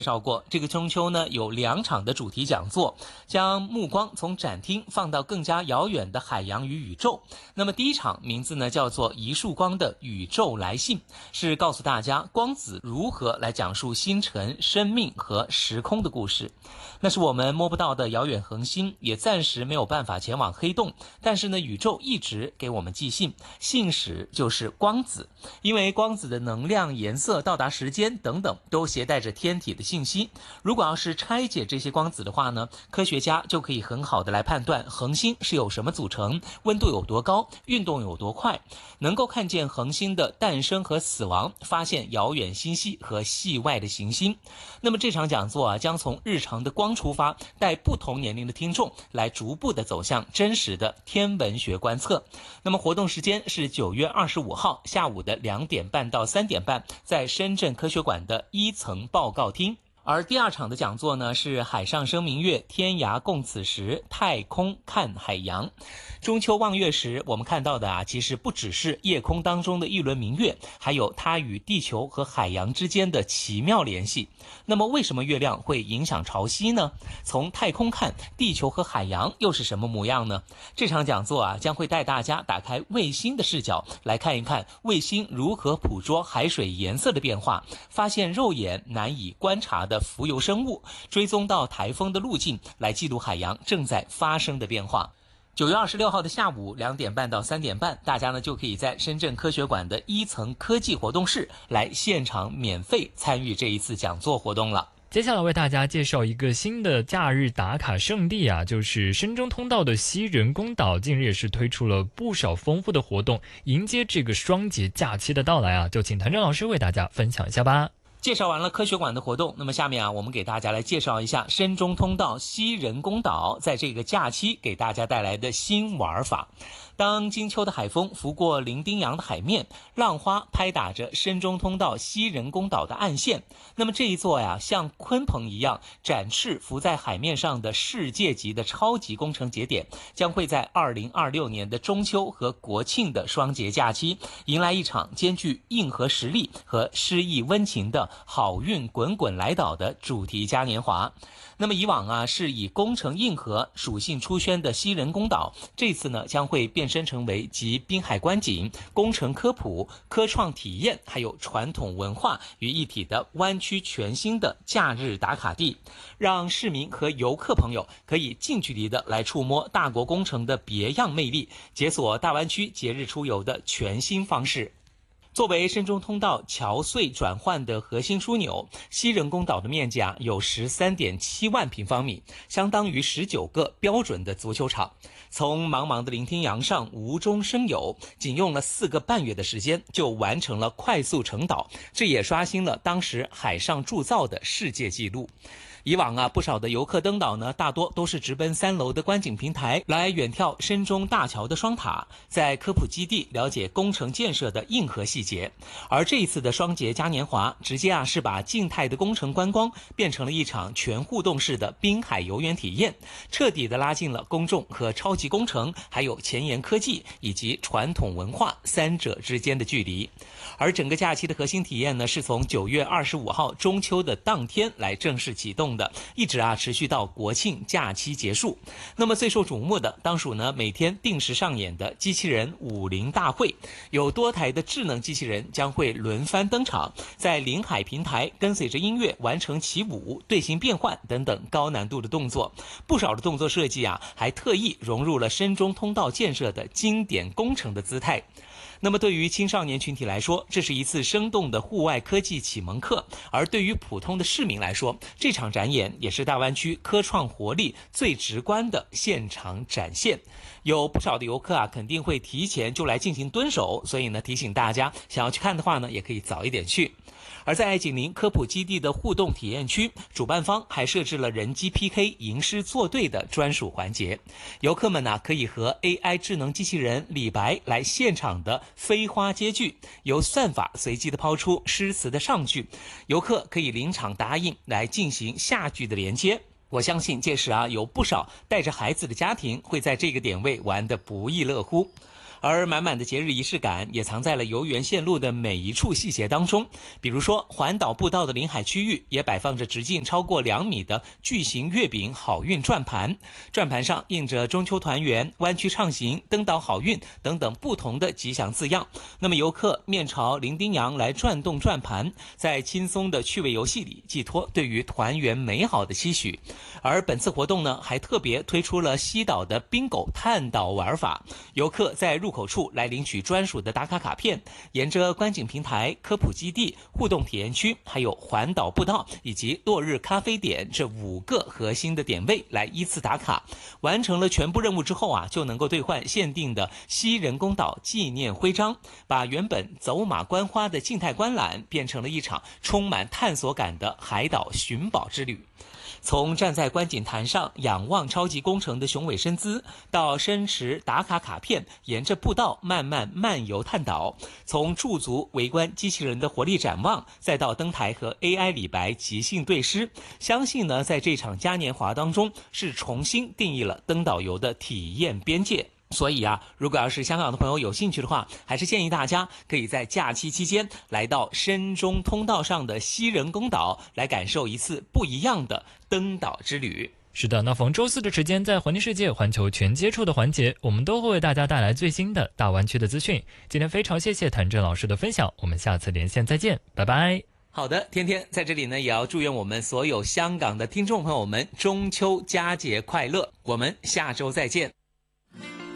介绍过，这个中秋呢有2场的主题讲座，将目光从展厅放到更加遥远的海洋与宇宙。那么第一场名字呢叫做一束光的宇宙来信，是告诉大家光子如何来讲述星辰、生命和时空的故事。那是我们摸不到的遥远恒星，也暂时没有办法前往黑洞，但是呢宇宙一直给我们寄信，信使就是光子，因为光子的能量、颜色、到达时间等等都携带着天体的信息。如果要是拆解这些光子的话呢，科学家就可以很好的来判断恒星是由什么组成，温度有多高，运动有多快，能够看见恒星的诞生和死亡，发现遥远星系和系外的行星。那么这场讲座将从日常的光出发，带不同年龄的听众来逐步的走向真实的天文学观测。那么活动时间是9月25号下午的2点半到3点半，在深圳科学馆的1层报告厅。而第2场的讲座呢是海上生明月，天涯共此时，太空看海洋。中秋望月时，我们看到的其实不只是夜空当中的一轮明月，还有它与地球和海洋之间的奇妙联系。那么为什么月亮会影响潮汐呢？从太空看，地球和海洋又是什么模样呢？这场讲座将会带大家打开卫星的视角，来看一看卫星如何捕捉海水颜色的变化，发现肉眼难以观察的浮游生物，追踪到台风的路径，来记录海洋正在发生的变化。9月26号的下午2点半到3点半，大家呢就可以在深圳科学馆的1层科技活动室来现场免费参与这一次讲座活动了。 接下来为大家介绍一个新的假日打卡圣地就是深中通道的西人工岛，近日也是推出了不少丰富的活动，迎接这个双节假期的到来就请谭正老师为大家分享一下吧。 介绍完了科学馆的活动，那么下面我们给大家来介绍一下深中通道西人工岛在这个假期给大家带来的新玩法。当金秋的海风拂过伶仃洋的海面，浪花拍打着深中通道西人工岛的岸线，那么这一座像鲲鹏一样展翅浮在海面上的世界级的超级工程节点，将会在2026年的中秋和国庆的双节假期迎来一场兼具硬核实力和诗意温情的好运滚滚来岛的主题嘉年华。那么以往是以工程硬核属性出圈的西人工岛，这次呢将会变身成为集滨海观景、工程科普、科创体验还有传统文化于一体的湾区全新的假日打卡地，让市民和游客朋友可以近距离的来触摸大国工程的别样魅力，解锁大湾区节日出游的全新方式。作为深中通道桥隧转换的核心枢纽，西人工岛的面积有13.7万平方米，相当于19个标准的足球场。从茫茫的伶仃洋上无中生有，仅用了4个半月的时间就完成了快速成岛，这也刷新了当时海上铸造的世界纪录。以往不少的游客登岛呢，大多都是直奔3楼的观景平台，来远眺深中大桥的双塔，在科普基地了解工程建设的硬核细节。而这一次的双节嘉年华，直接是把静态的工程观光变成了一场全互动式的滨海游园体验，彻底的拉近了公众和超级工程，还有前沿科技以及传统文化3者之间的距离。而整个假期的核心体验呢，是从9月25号中秋的当天来正式启动的，一直持续到国庆假期结束。那么最受瞩目的当属呢每天定时上演的机器人武林大会，有多台的智能机器人将会轮番登场，在临海平台跟随着音乐完成起舞、队形变换等等高难度的动作。不少的动作设计还特意融入了深中通道建设的经典工程的姿态。那么对于青少年群体来说，这是一次生动的户外科技启蒙课，而对于普通的市民来说，这场展演也是大湾区科创活力最直观的现场展现。有不少的游客肯定会提前就来进行蹲守，所以呢提醒大家想要去看的话呢，也可以早一点去。而在紧邻科普基地的互动体验区，主办方还设置了人机 PK 吟诗作对的专属环节，游客们可以和 AI 智能机器人李白来现场的飞花接句，由算法随机的抛出诗词的上句，游客可以临场答应来进行下句的连接。我相信届时有不少带着孩子的家庭会在这个点位玩得不亦乐乎。 而满满的节日仪式感也藏在了游园线路的每一处细节当中。比如说环岛步道的临海区域也摆放着直径超过2米的巨型月饼好运转盘，转盘上印着中秋团圆、湾区畅行、登岛好运等等不同的吉祥字样。那么游客面朝伶仃洋来转动转盘，在轻松的趣味游戏里寄托对于团圆美好的期许。而本次活动呢，还特别推出了西岛的宾狗探岛玩法，游客在入口处来领取专属的打卡卡片，沿着观景平台、科普基地、互动体验区，还有环岛步道以及落日咖啡点这5个核心的点位来依次打卡。完成了全部任务之后啊，就能够兑换限定的西人工岛纪念徽章，把原本走马观花的静态观览变成了一场充满探索感的海岛寻宝之旅。从站在观景台上仰望超级工程的雄伟身姿，到伸持打卡卡片沿着步道慢慢漫游探岛，从驻足围观机器人的活力展望，再到登台和 AI 李白即兴对诗，相信呢，在这场嘉年华当中是重新定义了登岛游的体验边界。所以啊，如果要是香港的朋友有兴趣的话，还是建议大家可以在假期期间来到深中通道上的西人工岛，来感受一次不一样的登岛之旅。 是的，那逢周四的时间，在环境世界环球全接触的环节，我们都会为大家带来最新的大湾区的资讯。今天非常谢谢谭震老师的分享，我们下次连线再见，拜拜。 好的，天天在这里呢，也要祝愿我们所有香港的听众朋友们中秋佳节快乐，我们下周再见。